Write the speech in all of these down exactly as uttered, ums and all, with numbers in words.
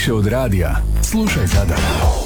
Više od radija. Slušaj sada.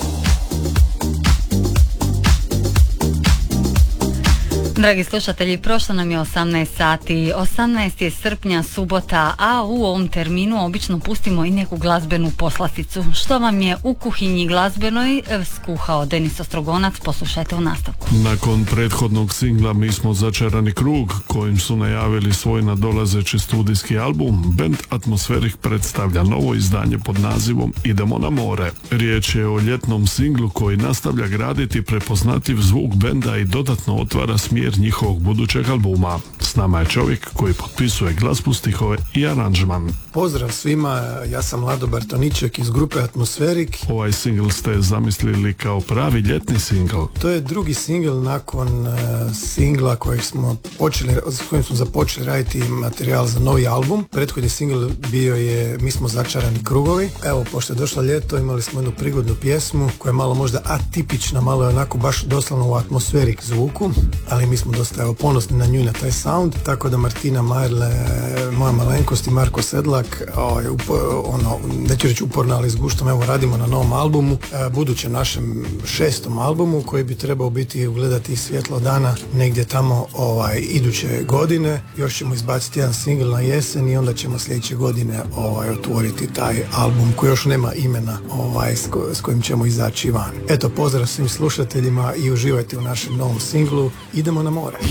Dragi slušatelji, prošlo nam je osamnaest sati, osamnaestog srpnja, subota, a u ovom terminu obično pustimo i neku glazbenu poslasticu. Što vam je u kuhinji glazbenoj skuhao Denis Ostrogonac, poslušajte u nastavku. Nakon prethodnog singla Mi smo začarani krug, kojim su najavili svoj nadolazeći studijski album, band Atmosferik predstavlja novo izdanje pod nazivom Idemo na more. Riječ je o ljetnom singlu koji nastavlja graditi prepoznatljiv zvuk benda i dodatno otvara smjer njihovog budućeg albuma. S nama je čovjek koji potpisuje glazbu, stihove i aranžman. Pozdrav svima, ja sam Lado Bartoniček iz grupe Atmosferik. Ovaj singl ste zamislili kao pravi ljetni singl. To je drugi singl nakon uh, singla kojeg smo počeli, s kojim smo započeli raditi materijal za novi album. Prethodni singl bio je Mi smo začarani krugovi. Evo, pošto je došlo ljeto, imali smo jednu prigodnu pjesmu koja je malo možda atipična, malo je onako baš doslovno u Atmosferik zvuku, ali mi smo dosta evo, ponosni na nju i na taj sound, tako da Martina Majerle, moja malenkost i Marko Sedlak, o, upo, ono, neću reći uporno, ali s guštom, evo radimo na novom albumu, e, budućem našem šestom albumu koji bi trebao biti ugledati svjetlo dana negdje tamo ovaj, iduće godine. Još ćemo izbaciti jedan singl na jesen i onda ćemo sljedeće godine ovaj, otvoriti taj album koji još nema imena ovaj, s, ko, s kojim ćemo izaći van. Eto, pozdrav svim slušateljima i uživajte u našem novom singlu Idemo na more.